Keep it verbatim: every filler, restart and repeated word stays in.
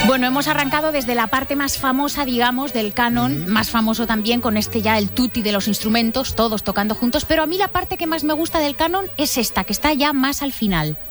Bueno, hemos arrancado desde la parte más famosa, digamos, del canon, mm. más famoso también con este ya el tutti de los instrumentos, todos tocando juntos, pero a mí la parte que más me gusta del canon es esta, que está ya más al final.